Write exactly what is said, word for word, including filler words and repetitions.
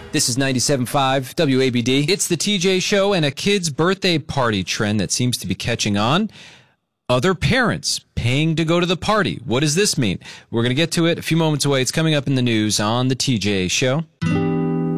This is ninety-seven point five W A B D. It's the T J Show, and a kid's birthday party trend that seems to be catching on. Other parents paying to go to the party. What does this mean? We're going to get to it a few moments away. It's coming up in the news on the T J Show.